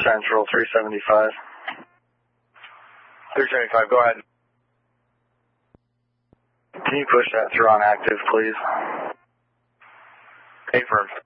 Central 375. 375, go ahead. Can you push that through on active, please? Affirmed.